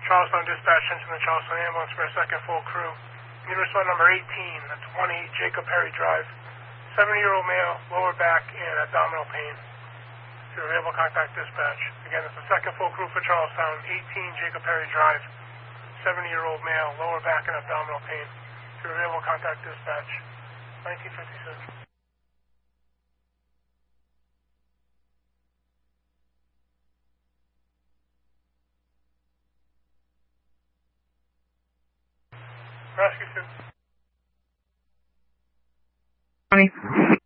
Charlestown dispatch into the Charlestown ambulance for a second full crew. Need respond number 18, that's 1-8 Jacob Perry Drive. 70-year-old male, lower back and abdominal pain. If you're available, contact dispatch. Again, it's the second full crew for Charlestown, 18 Jacob Perry Drive. 70-year-old male, lower back and abdominal pain. If you're available, contact dispatch. 1956. Rescue 2.